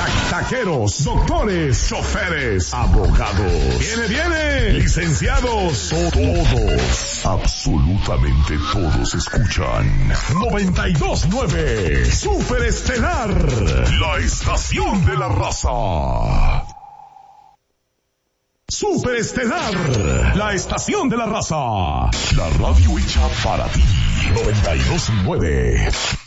taqueros, doctores, choferes, abogados. ¡Viene! Licenciados, todos, absolutamente todos escuchan 92.9 Super Estelar, la estación de la raza. Super Estelar, la estación de la raza. La radio hecha para ti, 92.9.